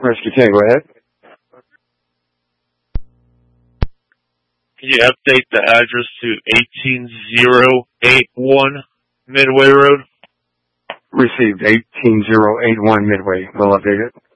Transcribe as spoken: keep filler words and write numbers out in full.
Rescue ten, go ahead. Can you update the address to eighteen oh eighty-one Midway Road? Received eighteen oh eighty-one Midway. We'll update it.